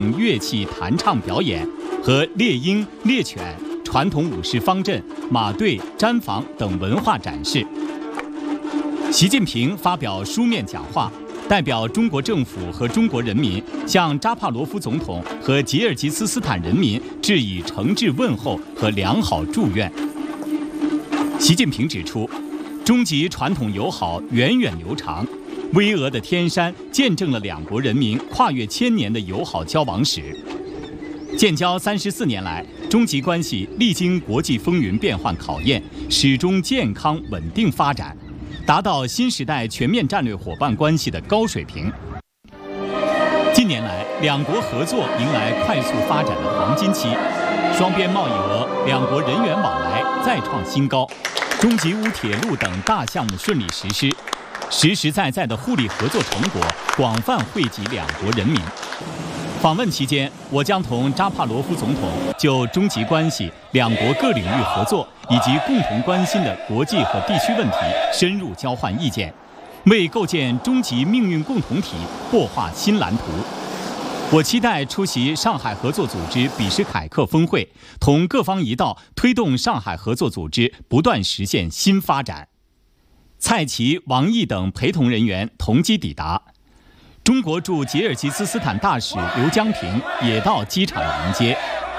乐器弹唱表演和猎鹰、猎犬、传统武士方阵、马队、毡房等文化展示。习近平发表书面讲话，代表中国政府和中国人民向扎帕罗夫总统和吉尔吉斯斯坦人民致以诚挚问候和良好祝愿。习近平指出，中吉传统友好源远流长，巍峨的天山见证了两国人民跨越千年的友好交往史。建交34年来，中吉关系历经国际风云变幻考验，始终健康稳定发展，达到新时代全面战略伙伴关系的高水平。近年来，两国合作迎来快速发展的黄金期，双边贸易额、两国人员往来再创新高，中吉乌铁路等大项目顺利实施，实实在在的互利合作成果广泛惠及两国人民。访问期间，我将同扎帕罗夫总统就中吉关系、两国各领域合作以及共同关心的国际和地区问题深入交换意见，为构建中吉命运共同体擘画新蓝图。我期待出席上海合作组织比什凯克峰会，同各方一道推动上海合作组织不断实现新发展。蔡奇、王毅等陪同人员同机抵达。中国驻吉尔吉斯斯坦大使刘江平也到机场迎接。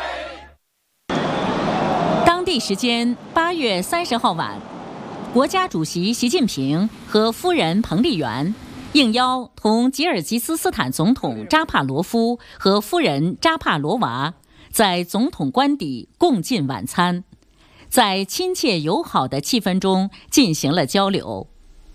当地时间8月30号晚，国家主席习近平和夫人彭丽媛应邀同吉尔吉斯斯坦总统扎帕罗夫和夫人扎帕罗娃在总统官邸共进晚餐，在亲切友好的气氛中进行了交流。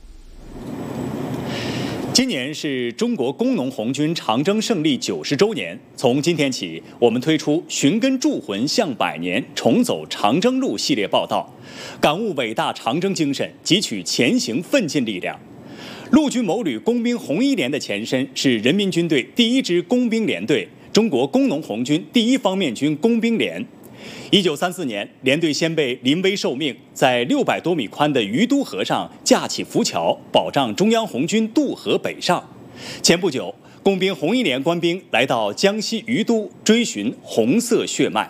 今年是中国工农红军长征胜利90周年，从今天起，我们推出寻根铸魂向百年，重走长征路系列报道，感悟伟大长征精神，汲取前行奋进力量。陆军某旅工兵红一连的前身是人民军队第1支工兵连队，中国工农红军第1方面军工兵连。1934年，连队先辈临危受命，在600多米宽的于都河上架起浮桥，保障中央红军渡河北上。前不久，工兵红一连官兵来到江西于都，追寻红色血脉。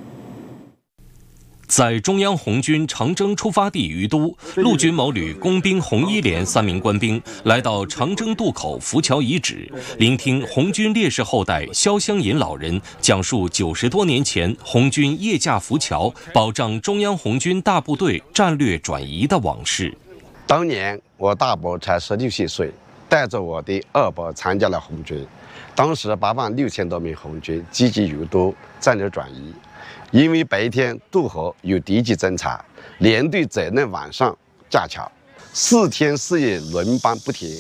在中央红军长征出发地于都，陆军某旅工兵红一连3名官兵来到长征渡口浮桥遗址，聆听红军烈士后代肖湘银老人讲述90多年前红军夜架浮桥，保障中央红军大部队战略转移的往事。 当年我大伯才16、17岁，带着我的二伯参加了红军。当时86000多名红军积极于都战略转移。因为白天渡河有敌机侦察，连队责任晚上架桥，4天4夜轮班不停。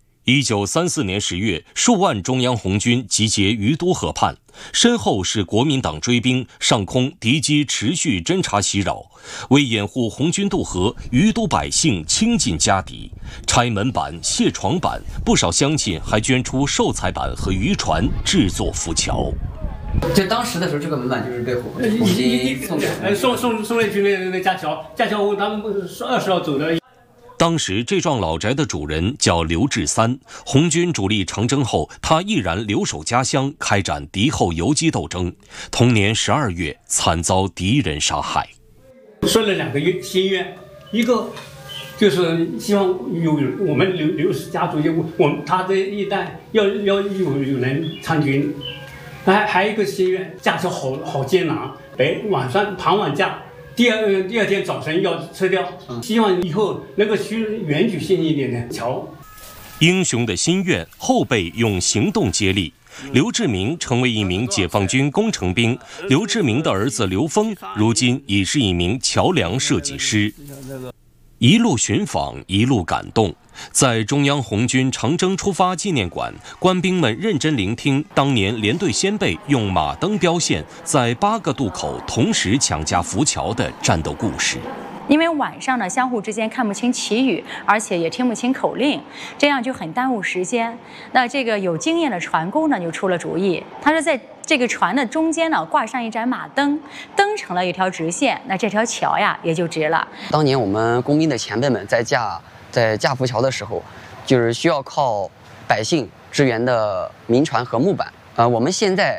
1934年10月，数万中央红军集结于都河畔，身后是国民党追兵，上空敌机持续侦察袭扰。为掩护红军渡河，于都百姓倾尽家底，拆门板、卸床板，不少乡亲还捐出寿材板和渔船制作浮桥。 就当时的时候，这个门板就是被红军送了去那架桥他们20号走的。 当时这幢老宅的主人叫刘志三，红军主力长征后，他毅然留守家乡，开展敌后游击斗争。同年12月，惨遭敌人杀害。 说了2个心愿，一个就是希望有我们刘氏家族，他这一代要有人参军。还有一个心愿，架桥好艰难，晚上傍晚架，第二天早晨要撤掉。希望以后能够修远距新一点的桥。 英雄的心愿，后辈用行动接力。刘志明成为一名解放军工程兵，刘志明的儿子刘峰如今已是一名桥梁设计师。一路寻访，一路感动。在中央红军长征出发纪念馆，官兵们认真聆听当年连队先辈用马灯标线在8个渡口同时抢架浮桥的战斗故事。 因为晚上呢，相互之间看不清旗语，而且也听不清口令，这样就很耽误时间。那这个有经验的船工呢，就出了主意，他是在这个船的中间呢挂上一盏马灯，灯成了一条直线，那这条桥呀也就直了。 当年我们工兵的前辈们在架浮桥的时候，就是需要靠百姓支援的民船和木板我们现在